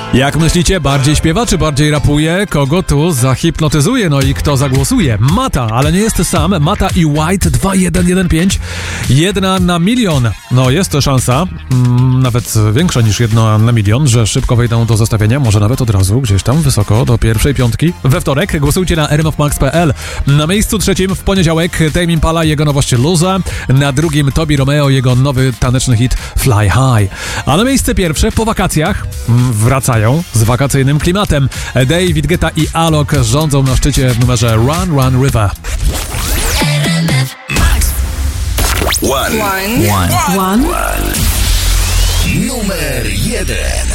Jak myślicie, bardziej śpiewa czy bardziej rapuje? Kogo tu zahipnotyzuje? No i kto zagłosuje? Mata, ale nie jest sam. Mata i White 2115. 1 na 1 milion. No jest to szansa, nawet większa niż 1 na 1 milion, że szybko wejdą do zestawienia, może nawet od razu gdzieś tam wysoko do pierwszej piątki. We wtorek głosujcie na rmfmax.pl. Na miejscu trzecim w poniedziałek Tame Impala, jego nowość Luza. Na drugim Tobi Romeo, jego nowy taneczny hit Fly High. A na miejsce pierwsze po wakacjach wracają z wakacyjnym klimatem. David Guetta i Alok rządzą na szczycie w numerze Run Run River. One. Numer 1.